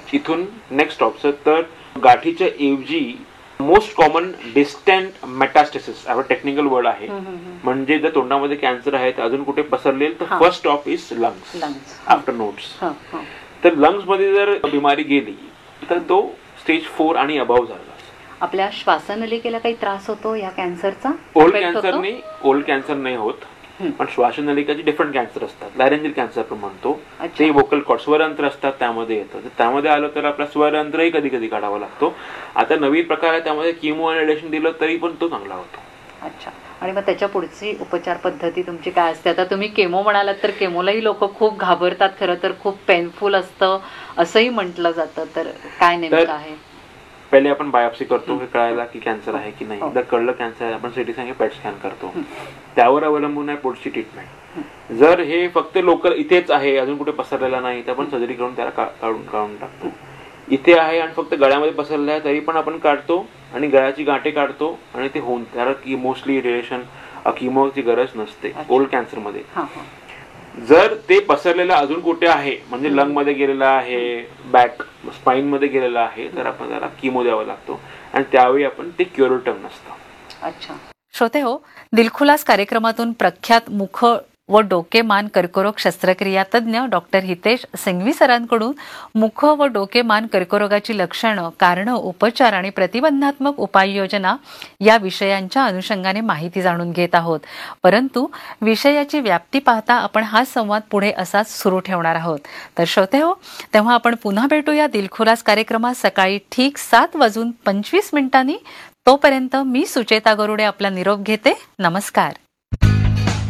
इथून next stop तर गाठीच्या ऐवजी मोस्ट कॉमन डिस्टंट मेटास्टेसिस हा टेक्निकल वर्ड आहे. म्हणजे जर तोंडामध्ये कॅन्सर आहे तर अजून कुठे पसरलेल तर first stop is lungs after notes. तर लंग्स मध्ये जर बिमारी गेली तर तो स्टेज 4 आणि अबाव झाला. आपल्या श्वासनलिकेला काही त्रास होतो या कॅन्सरचा? ओल्ड कॅन्सर नाही होत, पण श्वासनलिकाची डिफरंट कॅन्सर असतात. लॅरेंजल कॅन्सर आपण म्हणतो ते वोकल कॉर्ड स्वरयंत्र असतात त्यामध्ये येतं. त्यामध्ये आलं तर आपला स्वरयंत्रही कधी कधी काढावा लागतो. आता नवीन प्रकार आहे त्यामध्ये किमो आणि रेडिएशन दिलं तरी पण तो चांगला होतो. अच्छा. आणि मग त्याच्या पुढची उपचार पद्धती तुमची काय असते? आता तुम्ही केमो म्हणालात तर केमोलाही लोक खूप घाबरतात, खरं तर खूप पेनफुल असतं असंही म्हटलं जातं. तर काय नेमकं आहे? पहिले आपण बायोप्सी करतो हे कळायला की कॅन्सर आहे की नाही. जर कळलं कॅन्सर आहे आपण सिटी स्कॅन पेट स्कॅन करतो. त्यावर अवलंबून आहे पुढची ट्रीटमेंट. जर हे फक्त लोकल इथेच आहे अजून कुठे पसरलेला नाही तर आपण सर्जरी करून त्याला काढून टाकतो. इथे आहे आणि फक्त गळ्यामध्ये पसरलेलं आहे तरी पण आपण काढतो आणि गळ्याची गाठी काढतो आणि ते होऊन त्याला मोस्टली रेडिएशन किमोची गरज नसते ओल्ड कॅन्सर मध्ये. जर ते पसरलेलं अजून कुठे आहे म्हणजे लंग मध्ये गेलेलं आहे, बॅक स्पाइन मध्ये गेलेलं आहे तर आपण त्याला किमो द्यावा लागतो आणि त्यावेळी आपण ते क्युरेटिव्ह नसतं. अच्छा. श्रोते हो, दिलखुलास कार्यक्रमातून प्रख्यात मुख व डोके मान कर्करोग शस्त्रक्रिया तज्ज्ञ डॉक्टर हितेश सिंघवी सरांकडून मुख व डोके मान कर्करोगाची लक्षणं, कारणं, उपचार आणि प्रतिबंधात्मक उपाययोजना या विषयांच्या अनुषंगाने माहिती जाणून घेत आहोत. परंतु विषयाची व्याप्ती पाहता आपण हा संवाद पुढे असाच सुरू ठेवणार आहोत. तर श्रोते हो, तेव्हा आपण पुन्हा भेटूया दिलखुलास कार्यक्रमात सकाळी ठीक 7:25 तोपर्यंत मी सुचेता गरुडे आपला निरोप घेते. नमस्कार.